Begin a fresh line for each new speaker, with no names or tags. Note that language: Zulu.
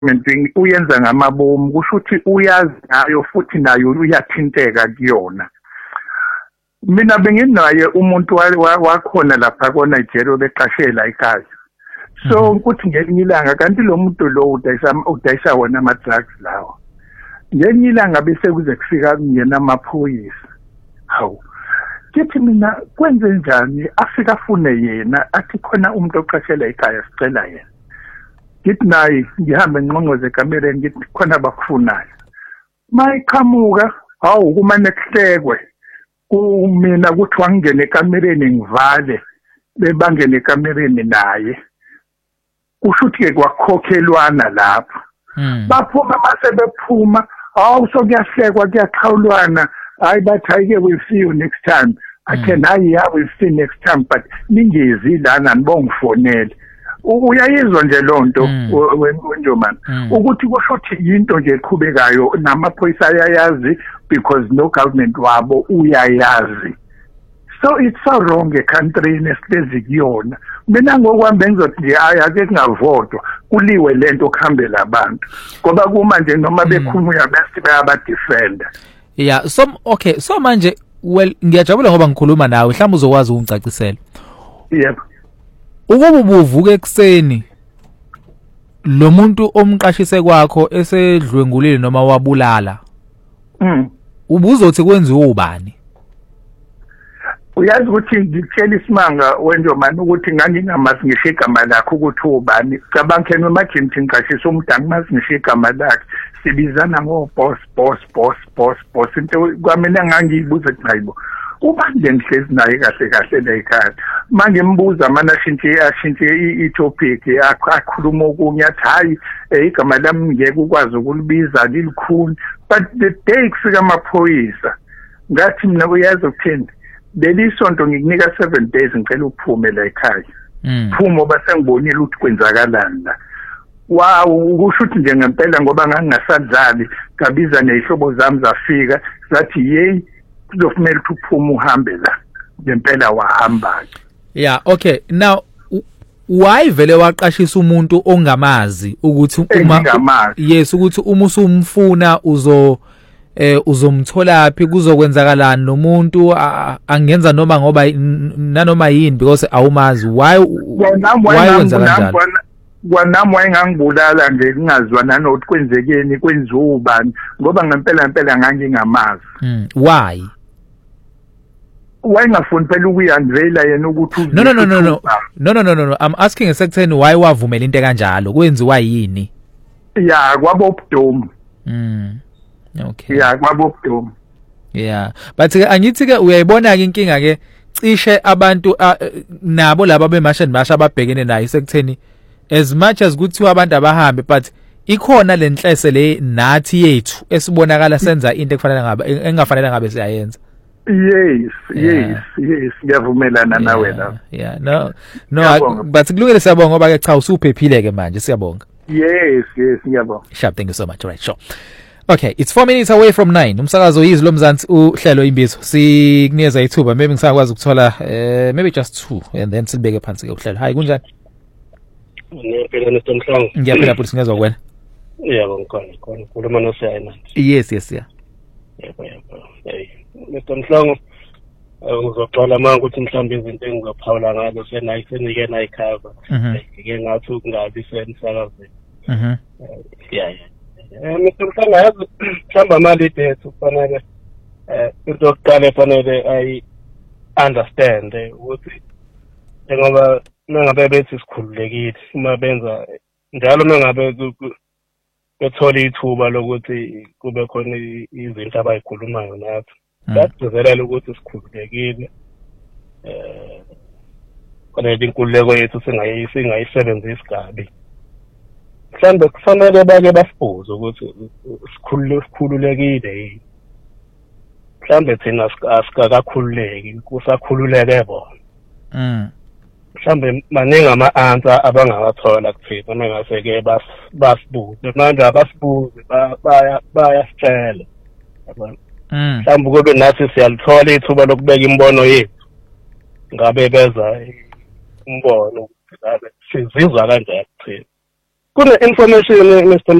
government uyenza ngamabomu kusho ukuthi uyazi ngayo futhi nayo uyathinteka kuyona. Mina benginaye umuntu wakhona lapha koNigeria beqashela ekhaya. So ukuthi ngelinye ilanga kanti lo muntu lo udayisa wona ama-drugs lawo. Ngelinye ilanga bese kuze kufika kungena amaphoyisa. Hawu. Kithi mina kwenze njani afika afune yena athi khona umuntu oqashela ekhaya sicela yena. Ngithi naye ngihambe ngqonqoze kamereni ngithi khona bakufunayo. Mayiqhamuka hawu kumane kuhlekwe. Mina kuthi wangene ekamereni ngivale bebangene ekamereni naye. Kusho ukuthi kwakhokhelwana lapho. Baphuma mase bephuma hawu sokuyahlekwa kuyaxhawulwana. Hayi bathi ayike we'll see you next time. Yeah, we'll see next time but ningezi lana nibongifonele. Uyayizwa nje lonto wenjomani ukuthi kusho ukuthi into nje eqhubekayo namaphoyisa ayayazi because no government wabo uyayazi. So it's so wrong country nesihlezi kuyona. Mina ngokwami bengizothi nje ake kungavodwa kuliwe lento okuhambela abantu ngoba kuma nje noma bekhumuya bese bayabadefenda.
Yeah, so manje ngiyajabula ngoba ngikhuluma nawe mhlawumbe uzokwazi ukungicacisela.
Yebo.
Ukuba ubuvuka ekseni lo muntu omqashise kwakho esedlwengulile noma wabulala. Ubuzothi kwenziwe ubani?
Uyazi ukuthi ngitshela isimanga wenjomani ukuthi ngangingamazi ngisho igama lakhe ukuthi ubani. Cabanga noma majinti ngiqashisa umuntu angimazi ngisho igama lakhe. Sibizana boss. Into kwamina ngangiyibuza hayibo. Ubani lengihlezi naye kahle la ekhaya. Manje ngibuza mana ashintshe i-topic akhuluma okunye athi hayi igama lami ngeke ukwazi ukulibiza lilikhuni but the day kufika amaphoyisa ngathi mina uyazi ukuthini leli sonto ngikunika 7 days ngicela uphume la ekhaya. Phuma base ngibonile ukuthi kwenzakalani la. Wow, kusho ukuthi nje ngempela ngoba ngangingasadlali ngabiza nezihlobo zami zafika zathi hey kuzofanele ukuthi uphume uhambe la. Ngempela wahamba.
Yeah, okay. Now why vele waqashisa umuntu ongamazi ukuthi yes ukuthi uma usumfuna uzomthola phi kuzokwenzakalani nomuntu angenza noma ngoba nanoma yini because awumazi why wenza kanjalo.
Kwanami wayengangibulala nje ngingazwa nanokuthi kwenzekeni kwenziwa ubani ngoba ngempela ngangingamazi.
Why?
Why ngafuni phela ukuyanvela yena ukuthi
No. I'm asking exactly why wavumela into kanjalo kwenziwa yini?
Yeah, kwabobudom.
Okay.
Yeah, kwabobudom.
Yeah. But angithi ke uyayibona ke inkinga ke cishe abantu nabo laba bemashini basha ababhekene nayo sekutheni as much as kuthiwa abantu abahambe but ikhona lenhlese le nathi yethu esibonakala senza into engafanele ngabe siyayenza.
Yes, ngiyavumelana nawe la.
Yeah, no, but kulungile siyabonga ngoba ke cha usuphephile ke manje siyabonga.
Yes, ngiyabonga.
Sharp, thank you so much. All right, sure. Okay, it's 4 minutes away from 9. Umsakazo yizi lo Mzansi uhlelo imbizo. Sikunikeza ithuba maybe ngisakwazi ukuthola maybe just 2 and then sibeke phansi ke uhlelo. Hayi kunjani?
Ngiyaphelana Mhlongo.
Ngiyaphela futhi singezwa kuwena.
Yebo ngikhona. Khuluma noSiyana.
Yes.
Yebo. Hey. Mhlongo. Ngizoqala manje ukuthi mhlawumbe izinto engizophawula ngazo senike nayikhava. Ngike ngathi ukungabi senisakazweni. Yeah. Mhlongo yazi mhlawumbe amali ethu kufanele into yokuqala efanele I understand ukuthi ngoba mangabe bethi sikhululekile uma benza njalo mangabe bethola ithuba lokuthi kube khona izinto abayikhulumayo nathi bakuzelela ukuthi sikhululekile konke inkululeko yethu singayisebenzisi kabi mhlawumbe kufanele bake basibuze ukuthi sikhululekile mhlawumbe thina asikakakhululeki kusakhululeke bona mhlawumbe maningi ama-answer abangawathola kuthina mengase-ke basibuze manje abasibuze bayasitshela mhlawumbe kube nathi siyalithola ithuba lokubeka imbono yethu ngabe beza umbono ukuthi sizizwa kanjani kuthina kune information Mr